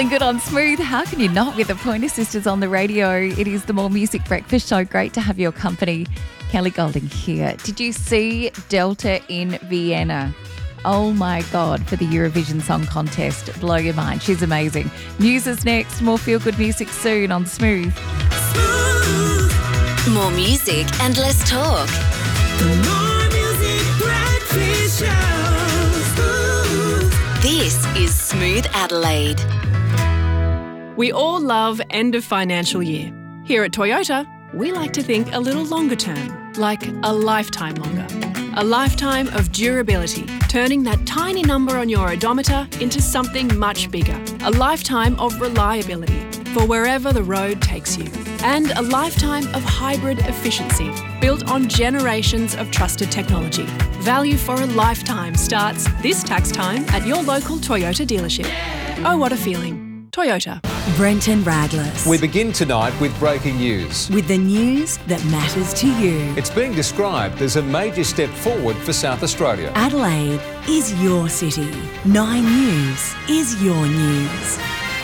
Feeling good on Smooth. How can you not with the Pointer Sisters on the radio? It is the More Music Breakfast Show. Great to have your company. Kelly Golding here. Did you see Delta in Vienna? Oh my God, for the Eurovision Song Contest. Blow your mind. She's amazing. News is next. More feel-good music soon on Smooth. More music and less talk. The More Music Breakfast Show. Smooth. This is Smooth Adelaide. We all love end of financial year. Here at Toyota, we like to think a little longer term, like a lifetime longer. A lifetime of durability, turning that tiny number on your odometer into something much bigger. A lifetime of reliability for wherever the road takes you. And a lifetime of hybrid efficiency, built on generations of trusted technology. Value for a lifetime starts this tax time at your local Toyota dealership. Oh, what a feeling. Toyota. Brenton Radless. We begin tonight with breaking news. With the news that matters to you. It's being described as a major step forward for South Australia. Adelaide is your city. 9 News is your news.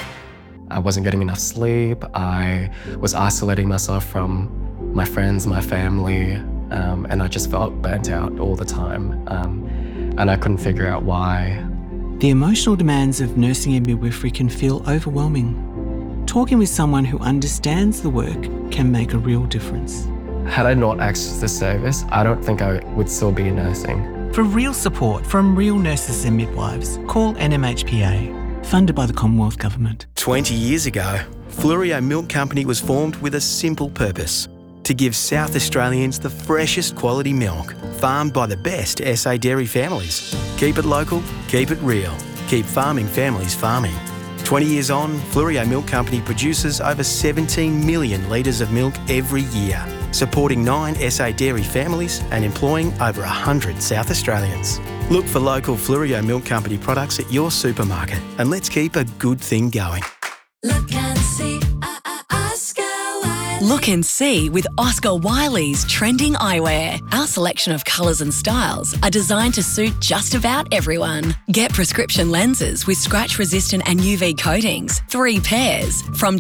I wasn't getting enough sleep. I was isolating myself from my friends, my family, and I just felt burnt out all the time. And I couldn't figure out why. The emotional demands of nursing and midwifery can feel overwhelming. Talking with someone who understands the work can make a real difference. Had I not accessed this service, I don't think I would still be nursing. For real support from real nurses and midwives, call NMHPA. Funded by the Commonwealth Government. 20 years ago, Fleurieu Milk Company was formed with a simple purpose: to give South Australians the freshest quality milk, farmed by the best SA dairy families. Keep it local, keep it real, keep farming families farming. 20 years on, Fleurieu Milk Company produces over 17 million litres of milk every year, supporting 9 SA dairy families and employing over 100 South Australians. Look for local Fleurieu Milk Company products at your supermarket, and let's keep a good thing going. Look and see, Oscar Wiley. Look and see with Oscar Wiley's trending eyewear. Our selection of colours and styles are designed to suit just about everyone. Get prescription lenses with scratch-resistant and UV coatings, 3 pairs, from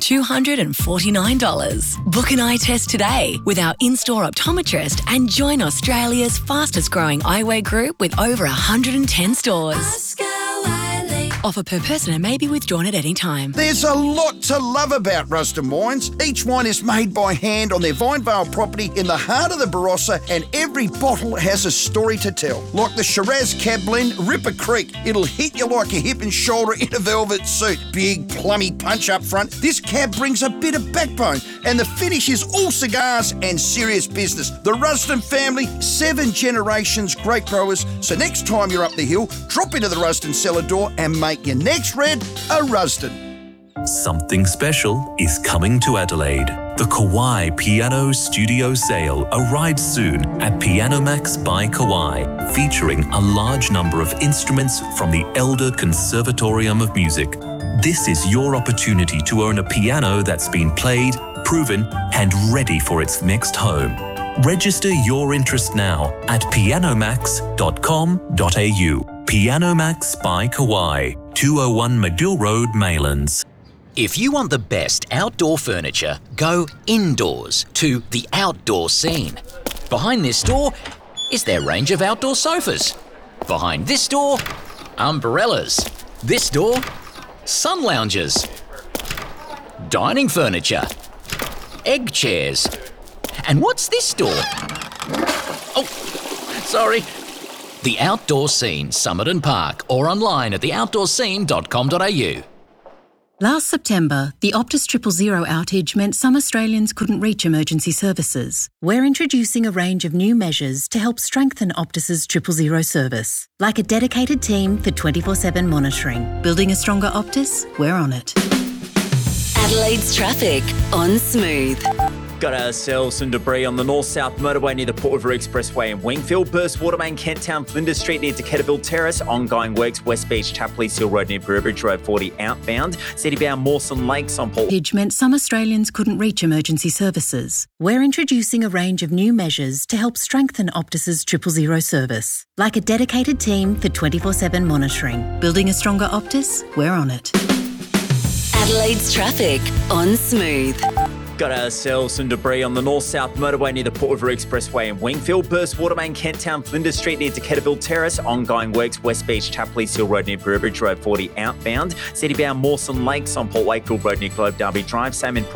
$249. Book an eye test today with our in-store optometrist and join Australia's fastest-growing eyewear group with over 110 stores. Oscar Wiley. Offer per person and may be withdrawn at any time. There's a lot to love about Rusden Wines. Each wine is made by hand on their Vinevale property in the heart of the Barossa, and every bottle has a story to tell. Like the Shiraz Cab Blend, Ripper Creek. It'll hit you like a hip and shoulder in a velvet suit. Big, plummy punch up front. This cab brings a bit of backbone, and the finish is all cigars and serious business. The Rusden family, 7 generations great growers. So next time you're up the hill, drop into the Rusden cellar door and make your next red a Rusden. Something special is coming to Adelaide. The Kauai Piano Studio Sale arrives soon at Piano Max by Kauai, featuring a large number of instruments from the Elder Conservatorium of Music. This is your opportunity to own a piano that's been played, proven, and ready for its next home. Register your interest now at pianomax.com.au. Piano Max by Kauai, 201 Medill Road, Maylands. If you want the best outdoor furniture, go indoors to the Outdoor Scene. Behind this door is their range of outdoor sofas. Behind this door, umbrellas. This door, sun lounges. Dining furniture. Egg chairs. And what's this door? Oh, sorry. The Outdoor Scene, Somerton Park, or online at theoutdoorscene.com.au. Last September, the Optus 000 outage meant some Australians couldn't reach emergency services. We're introducing a range of new measures to help strengthen Optus's 000 service, like a dedicated team for 24/7 monitoring. Building a stronger Optus? We're on it. Adelaide's traffic on Smooth. Got ourselves some debris on the north-south motorway near the Port River Expressway in Wingfield. Burst water main, Kent Town, Flinders Street near Decaturville Terrace. Ongoing works, West Beach, Tapley Hill Road near Burbridge Road 40 outbound. City-bound Mawson Lakes on Port. Outage meant some Australians couldn't reach emergency services. We're introducing a range of new measures to help strengthen Optus's 000 service, like a dedicated team for 24/7 monitoring. Building a stronger Optus? We're on it. Adelaide's traffic on Smooth. Got ourselves some debris on the north-south motorway near the Port River Expressway in Wingfield. Burst Water Main, Kent Town, Flinders Street near Decaturville Terrace. Ongoing works, West Beach, Tapley Seal Road near Burbridge Road 40 outbound. City-bound Mawson Lakes on Port Wakefield Road near Globe Derby Drive. Same in